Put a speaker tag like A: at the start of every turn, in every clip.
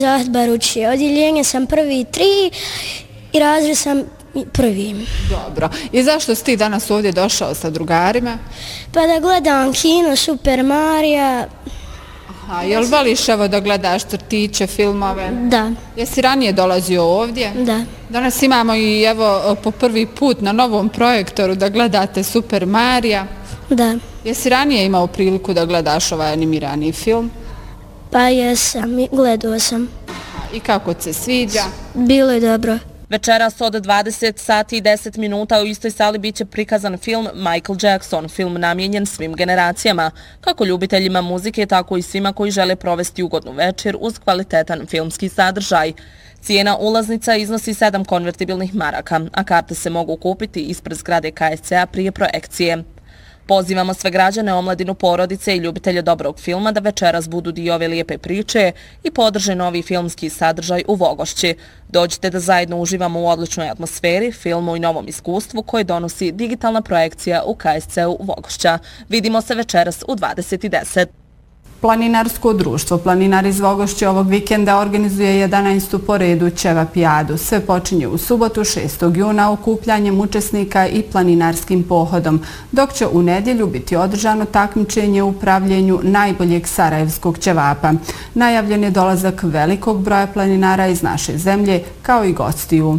A: Zahid Baruči, odjeljenje sam prvi 3 i razred sam prvi.
B: Dobro. I zašto si ti danas ovdje došao sa drugarima?
A: Pa da gledam kino, Super Marija.
B: Aha, jel voliš evo da gledaš crtiće, filmove?
A: Da.
B: Jesi ranije dolazio ovdje?
A: Da.
B: Danas imamo i evo po prvi put na novom projektoru da gledate Super Marija.
A: Da.
B: Jesi ranije imao priliku da gledaš ovaj animirani film?
A: Pa jesam, gledao sam.
B: I kako se sviđa?
A: Bilo je dobro.
C: Večeras od 20 sati i 10 minuta u istoj sali biće prikazan film Michael Jackson, film namijenjen svim generacijama, kako ljubiteljima muzike, tako i svima koji žele provesti ugodnu večer uz kvalitetan filmski sadržaj. Cijena ulaznica iznosi 7 konvertibilnih maraka, a karte se mogu kupiti ispred zgrade KSC-a prije projekcije. Pozivamo sve građane, omladinu, porodice i ljubitelje dobrog filma da večeras budu dio ove lijepe priče i podrže novi filmski sadržaj u Vogošći. Dođite da zajedno uživamo u odličnoj atmosferi, filmu i novom iskustvu koje donosi digitalna projekcija u KSC-u Vogošća. Vidimo se večeras u 20:10.
D: Planinarsko društvo Planinari iz Vogošće ovog vikenda organizuje 11. po redu ćevapijadu. Sve počinje u subotu 6. juna okupljanjem učesnika i planinarskim pohodom, dok će u nedjelju biti održano takmičenje u pravljenju najboljeg sarajevskog ćevapa. Najavljen je dolazak velikog broja planinara iz naše zemlje, kao i gostiju.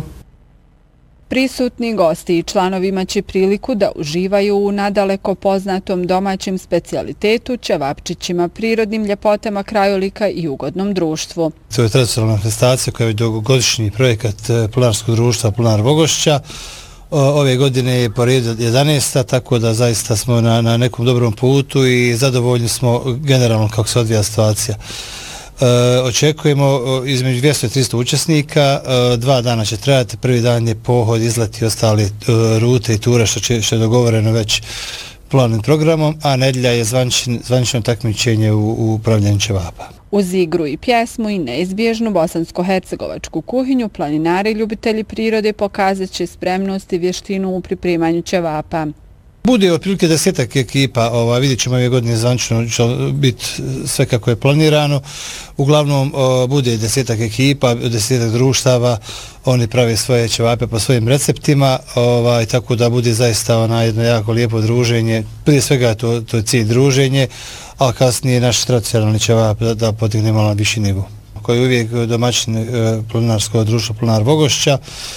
D: Prisutni gosti i članovima će priliku da uživaju u nadaleko poznatom domaćem specijalitetu, ćevapčićima, prirodnim ljepotama krajolika i ugodnom društvu.
E: To je tradicionalna manifestacija koja je dugogodišnji projekat Planinarskog društva Planar Vogošća. Ove godine je po redu 11. tako da zaista smo na nekom dobrom putu i zadovoljni smo generalno kako se odvija situacija. Očekujemo između 200 i 300 učesnika, 2 dana će trajati, prvi dan je pohod, izlet i ostale rute i ture što je dogovoreno već planom programom, a nedjelja je zvanično takmičenje u upravljanju ćevapa.
D: Uz igru i pjesmu i neizbježnu bosansko-hercegovačku kuhinju, planinari i ljubitelji prirode pokazat će spremnost i vještinu u pripremanju ćevapa.
E: Bude otprilike 10 ekipa, vidjet ćemo ove godine zvanično će biti sve kako je planirano. Uglavnom bude 10 ekipa, 10 društava, oni prave svoje ćevape po svojim receptima, tako da bude zaista jedno jako lijepo druženje. Prije svega to je cilj druženje, a kasnije naš tradicionalni ćevap da podigne malo na viši nivo. Koji je uvijek domaćin Planinarskog društva Planar Vogošća,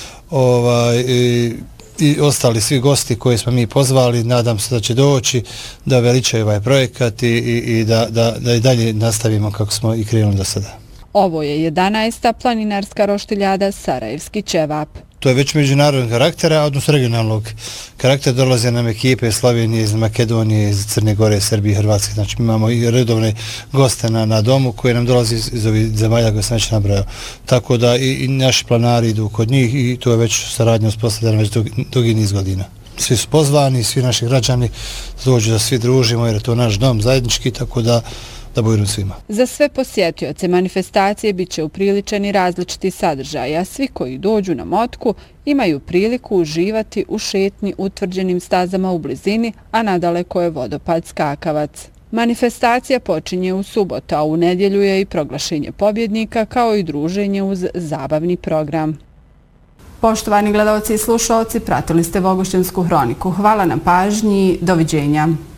E: i ostali svi gosti koje smo mi pozvali, nadam se da će doći, da veličaju ovaj projekat i da i dalje nastavimo kako smo i krenuli do sada.
D: Ovo je 11. planinarska roštiljada Sarajevski ćevap.
E: To je već međunarodnog karaktera, odnosno regionalnog karaktera. Dolaze nam ekipe iz Slovenije, iz Makedonije, iz Crne Gore, Srbije, Hrvatske. Znači imamo i redovne goste na domu koji nam dolazi iz ovih zemalja koje sam već nabrao. Tako da i naši planari idu kod njih i to je već saradnja uspostavljena već dugi niz godina. Svi su pozvani, svi naši građani dođu da svi družimo jer je to naš dom zajednički, tako da budu svima.
D: Za sve posjetioce manifestacije bit će upriličeni različiti sadržaji, a svi koji dođu na motku imaju priliku uživati u šetnji utvrđenim stazama u blizini, a nadaleko je vodopad Skakavac. Manifestacija počinje u subotu, a u nedjelju je i proglašenje pobjednika kao i druženje uz zabavni program. Poštovani gledalci i slušalci, pratili ste Vogošćansku hroniku. Hvala na pažnji, doviđenja.